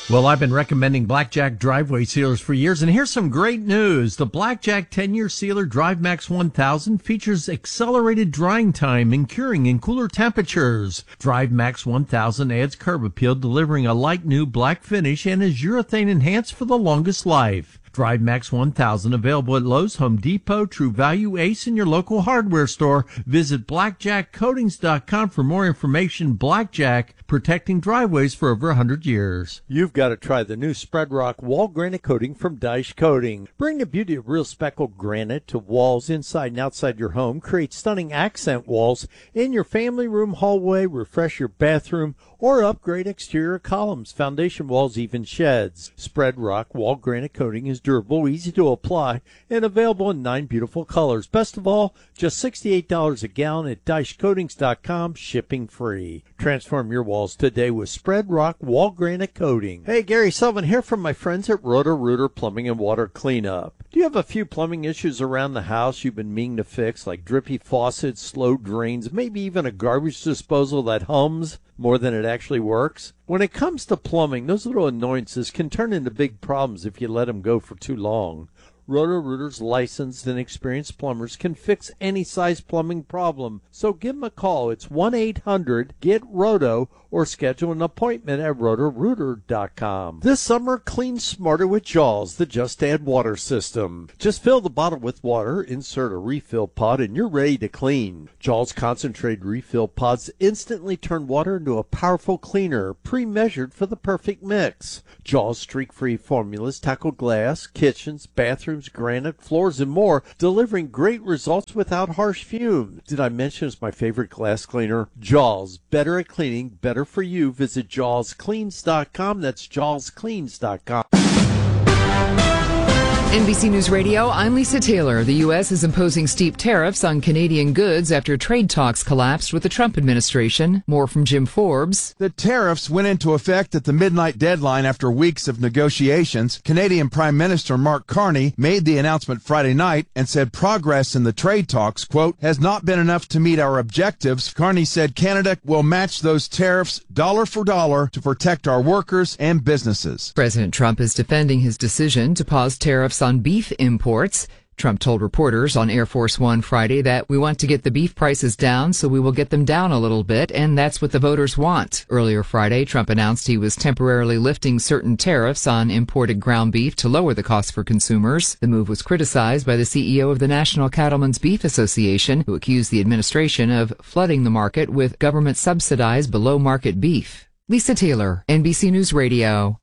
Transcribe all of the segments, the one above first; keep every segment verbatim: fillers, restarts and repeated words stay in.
Well, I've been recommending Blackjack driveway sealers for years, and here's some great news. The Blackjack ten-year sealer DriveMax one thousand features accelerated drying time and curing in cooler temperatures. DriveMax one thousand adds curb appeal, delivering a light new black finish, and is urethane enhanced for the longest life. DriveMax one thousand available at Lowe's, Home Depot, True Value, Ace, and your local hardware store. Visit blackjack coatings dot com for more information. Blackjack, protecting driveways for over one hundred years. You've got to try the new Spread Rock Wall Granite Coating from Dyche Coating. Bring the beauty of real speckled granite to walls inside and outside your home. Create stunning accent walls in your family room, hallway, refresh your bathroom, or upgrade exterior columns, foundation walls, even sheds. Spread Rock Wall Granite Coating is durable, easy to apply, and available in nine beautiful colors. Best of all, just sixty-eight dollars a gallon at dyche coatings dot com, shipping free. Transform your walls today with Spread Rock Wall Granite Coating. Hey, Gary Sullivan here from my friends at Roto-Rooter Plumbing and Water Cleanup. Do you have a few plumbing issues around the house you've been meaning to fix, like drippy faucets, slow drains, maybe even a garbage disposal that hums more than it actually works? When it comes to plumbing, those little annoyances can turn into big problems if you let them go for too long. Roto-Rooter's licensed and experienced plumbers can fix any size plumbing problem. So give them a call. It's one eight hundred get roto or schedule an appointment at roto rooter dot com. This summer, clean smarter with Jaws, the Just Add Water system. Just fill the bottle with water, insert a refill pod, and you're ready to clean. Jaws concentrated refill pods instantly turn water into a powerful cleaner, pre-measured for the perfect mix. Jaws streak-free formulas tackle glass, kitchens, bathrooms, granite, floors, and more, delivering great results without harsh fumes. Did I mention it's my favorite glass cleaner? Jaws, better at cleaning, better for you. Visit jaws cleans dot com. That's jaws cleans dot com. N B C News Radio, I'm Lisa Taylor. The U S is imposing steep tariffs on Canadian goods after trade talks collapsed with the Trump administration. More from Jim Forbes. The tariffs went into effect at the midnight deadline after weeks of negotiations. Canadian Prime Minister Mark Carney made the announcement Friday night and said progress in the trade talks, quote, has not been enough to meet our objectives. Carney said Canada will match those tariffs dollar for dollar to protect our workers and businesses. President Trump is defending his decision to pause tariffs on beef imports. Trump told reporters on Air Force One Friday that we want to get the beef prices down, so we will get them down a little bit, and that's what the voters want. Earlier Friday, Trump announced he was temporarily lifting certain tariffs on imported ground beef to lower the cost for consumers. The move was criticized by the C E O of the National Cattlemen's Beef Association, who accused the administration of flooding the market with government-subsidized below-market beef. Lisa Taylor, N B C News Radio.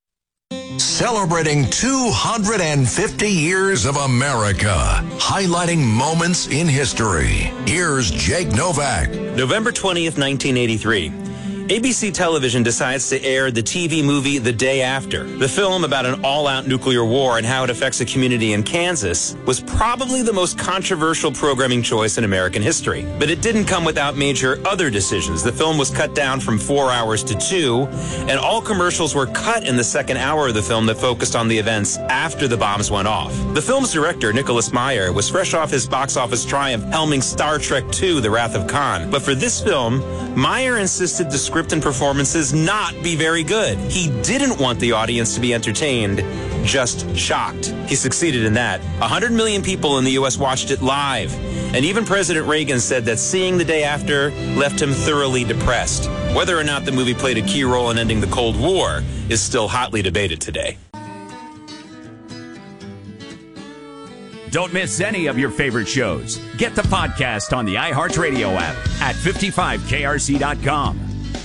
Celebrating two hundred fifty years of America, highlighting moments in history. Here's Jake Novak. November twentieth, nineteen eighty-three. A B C Television decides to air the T V movie The Day After. The film about an all-out nuclear war and how it affects a community in Kansas was probably the most controversial programming choice in American history. But it didn't come without major other decisions. The film was cut down from four hours to two, and all commercials were cut in the second hour of the film that focused on the events after the bombs went off. The film's director, Nicholas Meyer, was fresh off his box office triumph helming Star Trek two, The Wrath of Khan. But for this film, Meyer insisted the script and performances not be very good. He didn't want the audience to be entertained, just shocked. He succeeded in that. one hundred million people in the U S watched it live. And even President Reagan said that seeing The Day After left him thoroughly depressed. Whether or not the movie played a key role in ending the Cold War is still hotly debated today. Don't miss any of your favorite shows. Get the podcast on the iHeartRadio app at fifty-five K R C dot com.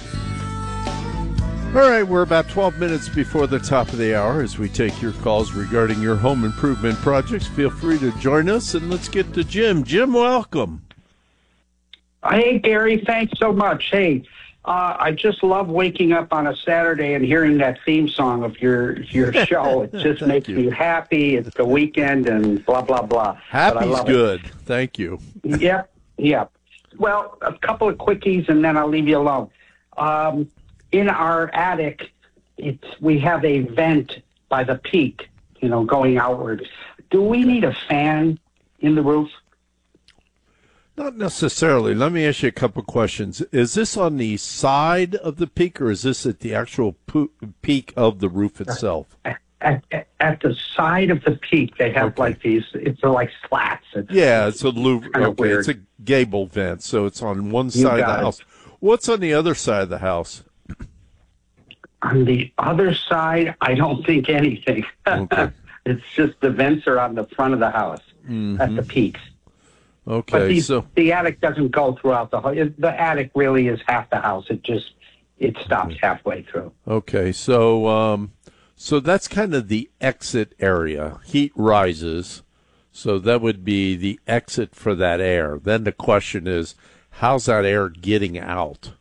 All right, we're about twelve minutes before the top of the hour as we take your calls regarding your home improvement projects. Feel free to join us, and let's get to Jim. Jim, welcome. Hey, Gary, thanks so much. Hey, uh, I just love waking up on a Saturday and hearing that theme song of your your show. It just makes you. me happy. It's the weekend and blah, blah, blah. Happy's good. It. Thank you. Yep, yep. Well, a couple of quickies, and then I'll leave you alone. Um, in our attic, it's we have a vent by the peak, you know, going outward. Do we need a fan in the roof? Not necessarily. Let me ask you a couple questions. Is this on the side of the peak, or is this at the actual po- peak of the roof itself? At, at, at the side of the peak, they have Okay. like these. It's like slats. It's, Yeah, it's a loop. kinda Okay, weird. it's a gable vent, so it's on one You side of got the it. house. What's on the other side of the house? On the other side, I don't think anything. Okay. It's just the vents are on the front of the house at the peaks. But Okay, the, so the attic doesn't go throughout the whole. The attic really is half the house. It just it stops halfway through. okay, so um, so that's kind of the exit area. Heat rises, so that would be the exit for that air. Then the question is, how's that air getting out?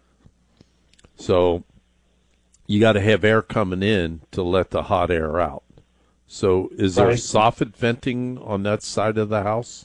So you got to have air coming in to let the hot air out. So is there Right. soffit venting on that side of the house?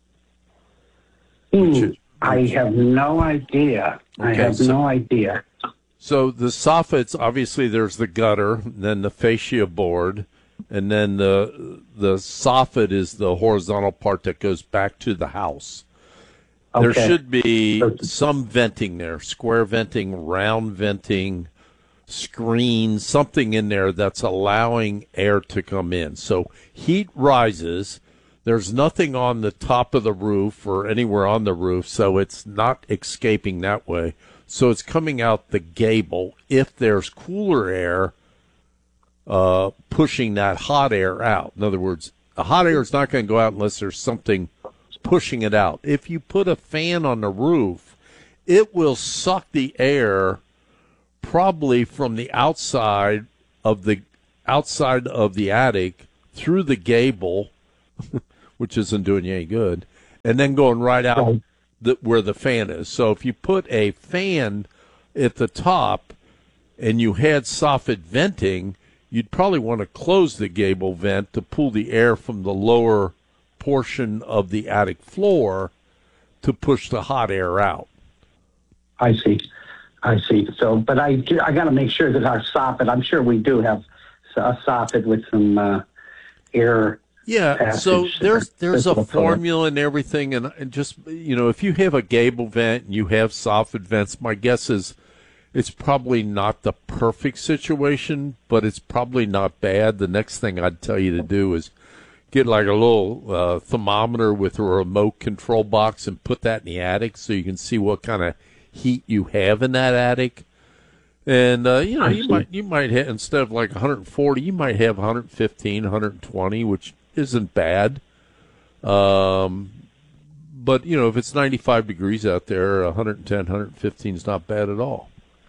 Hmm, I have no idea. I Okay, have so- no idea. So the soffits, obviously, there's the gutter, then the fascia board, and then the the soffit is the horizontal part that goes back to the house. There Okay. should be some venting there, square venting, round venting, screen, something in there that's allowing air to come in. So heat rises. There's nothing on the top of the roof or anywhere on the roof, so it's not escaping that way. So it's coming out the gable. If there's cooler air uh, pushing that hot air out, in other words, the hot air is not going to go out unless there's something pushing it out. If you put a fan on the roof, it will suck the air probably from the outside of the outside of the attic through the gable, which isn't doing you any good, and then going right out the, where the fan is. So if you put a fan at the top and you had soffit venting, you'd probably want to close the gable vent to pull the air from the lower portion of the attic floor to push the hot air out. I see. I see. So, but I, do- I got to make sure that our soffit, I'm sure we do have a soffit with some uh, air. Yeah, so passage there's there. there's a That's what I'm formula and everything, and, and just, you know, if you have a gable vent and you have soffit vents, my guess is it's probably not the perfect situation, but it's probably not bad. The next thing I'd tell you to do is get like a little uh, thermometer with a remote control box and put that in the attic so you can see what kind of heat you have in that attic. And uh, you know, you might you might have, instead of like one hundred forty, you might have one hundred fifteen, one hundred twenty, which isn't bad. Um, but you know, if it's ninety-five degrees out there, one hundred ten, one hundred fifteen is not bad at all.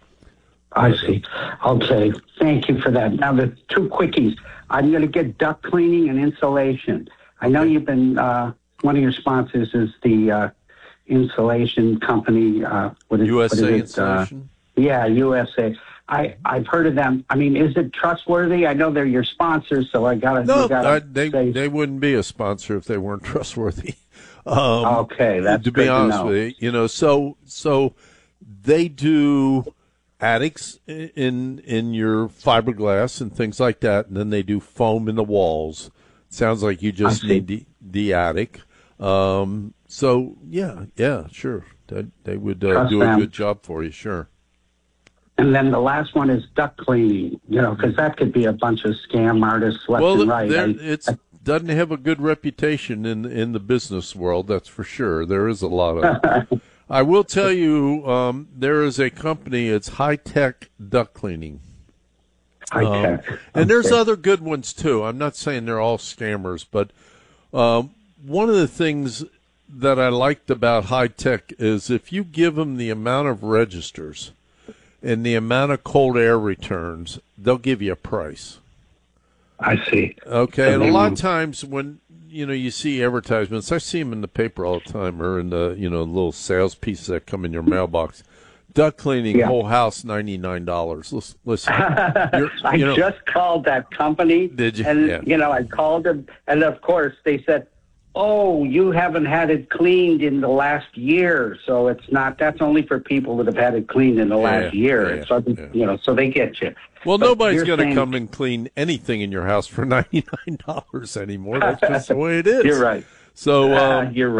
I see. Okay. Thank you for that. Now, the two quickies. I'm going to get duct cleaning and insulation. I know you've been, uh, one of your sponsors is the uh, insulation company. Uh, what is, U S A what is it? Insulation? Uh, yeah, U S A. I, I've heard of them. I mean, is it trustworthy? I know they're your sponsors, so I got to No, gotta I, they say, they wouldn't be a sponsor if they weren't trustworthy. Um, okay, that's to good be honest to know. with you, you know, so so they do attics in in your fiberglass and things like that, and then they do foam in the walls. Sounds like you just I see. need the, the attic. Um, so yeah, yeah, sure, they, they would uh, Trust do a them. good job for you, sure. And then the last one is duct cleaning, you know, because that could be a bunch of scam artists left Well, and right. there, I- it's doesn't have a good reputation in in the business world. That's for sure. There is a lot of. I will tell you, um, there is a company. It's High Tech Duct Cleaning, High Um, tech. and there's Okay. other good ones too. I'm not saying they're all scammers, but um, one of the things that I liked about High Tech is if you give them the amount of registers and the amount of cold air returns, they'll give you a price. I see. Okay, and a they lot of won't- times when you know you see advertisements, I see them in the paper all the time, or in the you know little sales pieces that come in your mailbox. Duct cleaning, Yeah. whole house, ninety nine dollars. Listen, listen you're, I you know, just called that company. Did you? And, Yeah. you know, I called them, and of course they said, oh, you haven't had it cleaned in the last year, so it's not, that's only for people that have had it cleaned in the last Yeah, year. yeah, It's other- yeah. You know, so they get you. well, But nobody's you're going to saying- come and clean anything in your house for ninety nine dollars anymore. That's just the way it is. You're right. So, Ah, um, you're right.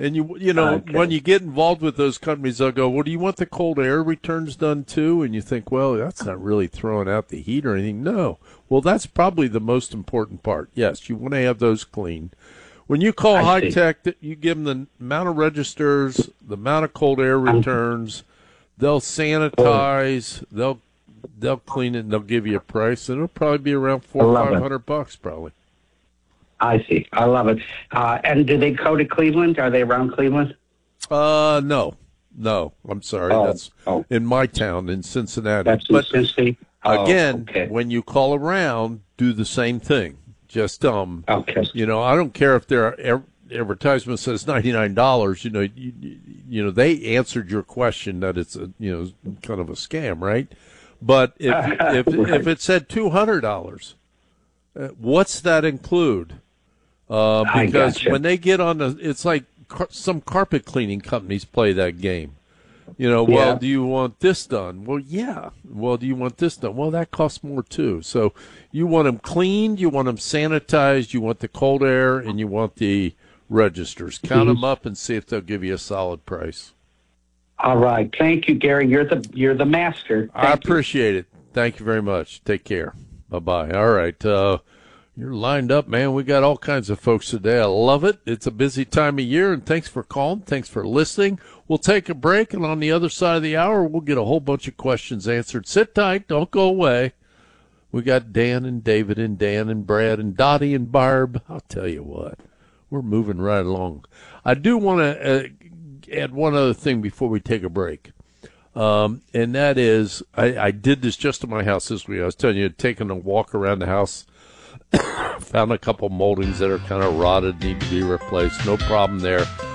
And you you know, Okay. when you get involved with those companies, they'll go, well, do you want the cold air returns done too? And you think, well, that's not really throwing out the heat or anything. No. Well, that's probably the most important part. Yes, you want to have those clean. When you call I High see. Tech, you give them the amount of registers, the amount of cold air returns. They'll sanitize. They'll they'll clean it, and they'll give you a price. And it'll probably be around four I or love five it. hundred bucks, probably. I see. I love it. Uh, and do they go to Cleveland? Are they around Cleveland? Uh, no, no. I'm sorry. Oh, That's oh. in my town in Cincinnati. That's in but Cincy? Oh, again, okay. when you call around, do the same thing. Just um, Okay. you know, I don't care if their er- advertisement says ninety-nine dollars. You know, you, you know, they answered your question that it's a you know kind of a scam, right? But if if Right. if it said two hundred dollars, uh, what's that include? Uh, I because gotcha. when they get on the, it's like car- some carpet cleaning companies play that game. You know, well, Yeah. do you want this done? Well, yeah. Well, do you want this done? Well, that costs more too. So you want them cleaned, you want them sanitized, you want the cold air, and you want the registers. Count them up and see if they'll give you a solid price. All right. Thank you, Gary. You're the you're the master. Thank I you. appreciate it. Thank you very much. Take care. Bye-bye. All right. Uh, you're lined up, man. We got all kinds of folks today. I love it. It's a busy time of year, and thanks for calling. Thanks for listening. We'll take a break, and on the other side of the hour, we'll get a whole bunch of questions answered. Sit tight. Don't go away. We got Dan and David and Dan and Brad and Dottie and Barb. I'll tell you what, we're moving right along. I do want to uh, add one other thing before we take a break. Um, and that is, I, I did this just at my house this week. I was telling you, taking a walk around the house, found a couple moldings that are kind of rotted, need to be replaced. No problem there.